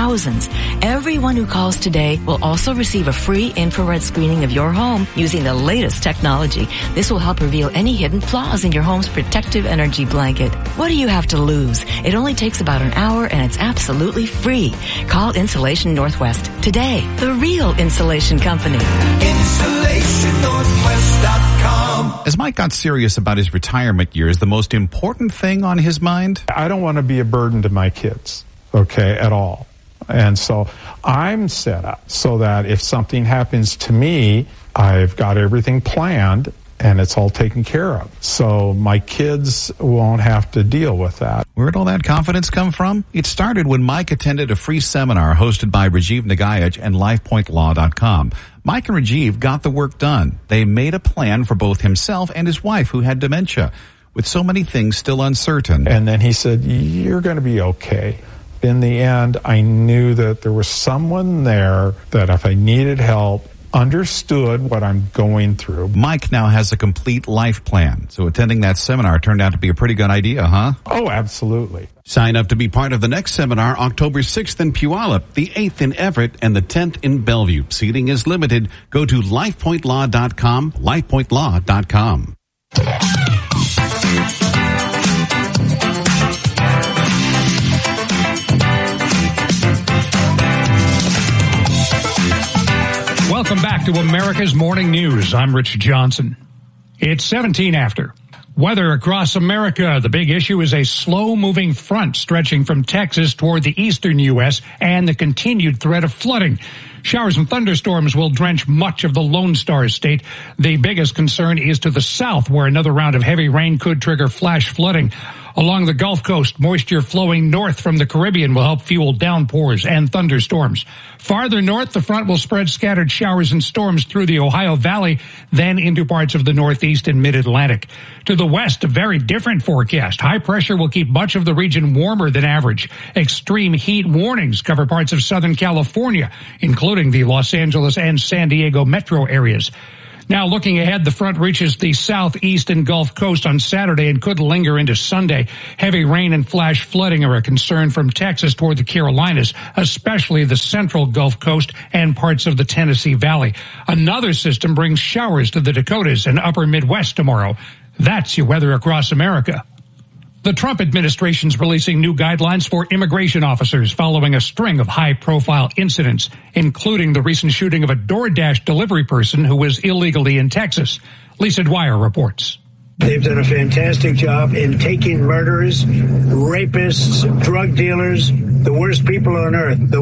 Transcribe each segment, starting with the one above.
thousands. Everyone who calls today will also receive a free infrared screening of your home using the latest technology. This will help reveal any hidden flaws in your home's protective energy blanket. What do you have to lose? It only takes about an hour and it's absolutely free. Call Insulation Northwest today, the real insulation company. InsulationNorthwest.com. As Mike got serious about his retirement years, the most important thing on his mind? I don't want to be a burden to my kids, okay, at all. And so I'm set up so that if something happens to me, I've got everything planned and it's all taken care of. So my kids won't have to deal with that. Where'd all that confidence come from? It started when Mike attended a free seminar hosted by Rajiv Nagaich and LifePointLaw.com. Mike and Rajiv got the work done. They made a plan for both himself and his wife, who had dementia. With so many things still uncertain. And then he said, you're going to be okay. In the end, I knew that there was someone there that if I needed help, understood what I'm going through. Mike now has a complete life plan. So attending that seminar turned out to be a pretty good idea, huh? Oh, absolutely. Sign up to be part of the next seminar, October 6th in Puyallup, the 8th in Everett, and the 10th in Bellevue. Seating is limited. Go to LifePointLaw.com, LifePointLaw.com. Welcome back to America's Morning News. I'm Rich Johnson. It's 17 after. Weather across America. The big issue is a slow-moving front stretching from Texas toward the eastern U.S. and the continued threat of flooding. Showers and thunderstorms will drench much of the Lone Star State. The biggest concern is to the south, where another round of heavy rain could trigger flash flooding. Along the Gulf Coast, moisture flowing north from the Caribbean will help fuel downpours and thunderstorms. Farther north, the front will spread scattered showers and storms through the Ohio Valley, then into parts of the Northeast and Mid-Atlantic. To the west, a very different forecast. High pressure will keep much of the region warmer than average. Extreme heat warnings cover parts of Southern California, including the Los Angeles and San Diego metro areas. Now, looking ahead, the front reaches the southeast and Gulf Coast on Saturday and could linger into Sunday. Heavy rain and flash flooding are a concern from Texas toward the Carolinas, especially the central Gulf Coast and parts of the Tennessee Valley. Another system brings showers to the Dakotas and upper Midwest tomorrow. That's your weather across America. The Trump administration's releasing new guidelines for immigration officers following a string of high-profile incidents, including the recent shooting of a DoorDash delivery person who was illegally in Texas. Lisa Dwyer reports. They've done a fantastic job in taking murderers, rapists, drug dealers, the worst people on earth, the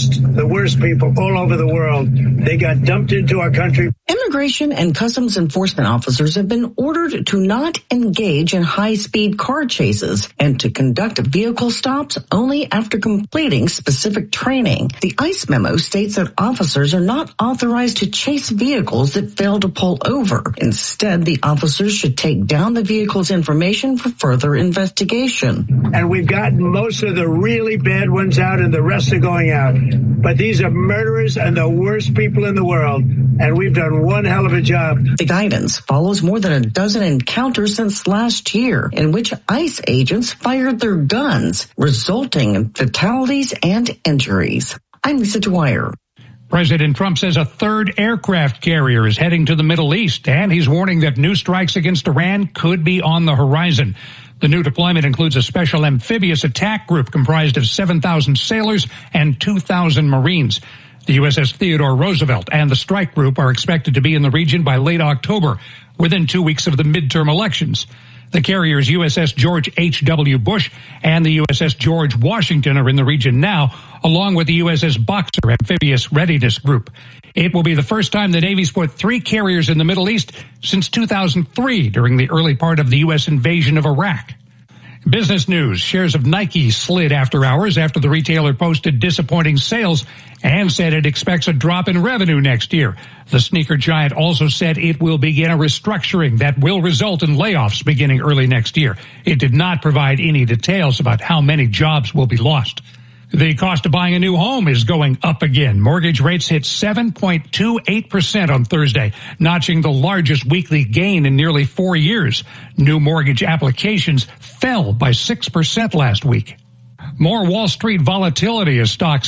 worst people all over the world. They got dumped into our country. Immigration and Customs Enforcement officers have been ordered to not engage in high-speed car chases and to conduct vehicle stops only after completing specific training. The ICE memo states that officers are not authorized to chase vehicles that fail to pull over. Instead, the officers should take down the vehicle's information for further investigation. And we've gotten most of the really bad ones out and the rest are going out. But these are murderers and the worst people in the world. And we've done one hell of a job. The guidance follows more than a dozen encounters since last year in which ICE agents fired their guns, resulting in fatalities and injuries. I'm Lisa Dwyer. President Trump says a third aircraft carrier is heading to the Middle East, and he's warning that new strikes against Iran could be on the horizon. The new deployment includes a special amphibious attack group comprised of 7,000 sailors and 2,000 Marines. The USS Theodore Roosevelt and the strike group are expected to be in the region by late October, within 2 weeks of the midterm elections. The carriers USS George H.W. Bush and the USS George Washington are in the region now, along with the USS Boxer Amphibious Readiness Group. It will be the first time the Navy's put 3 carriers in the Middle East since 2003, during the early part of the U.S. invasion of Iraq. Business news. Shares of Nike slid after hours after the retailer posted disappointing sales and said it expects a drop in revenue next year. The sneaker giant also said it will begin a restructuring that will result in layoffs beginning early next year. It did not provide any details about how many jobs will be lost. The cost of buying a new home is going up again. Mortgage rates hit 7.28% on Thursday, notching the largest weekly gain in nearly 4 years. New mortgage applications fell by 6% last week. More Wall Street volatility as stocks